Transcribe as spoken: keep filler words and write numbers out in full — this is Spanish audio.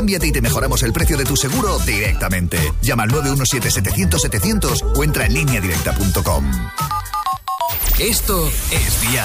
Cámbiate y te mejoramos el precio de tu seguro directamente. Llama al nueve uno siete, setecientos, setecientos o entra en línea directa punto com. Esto es Dial.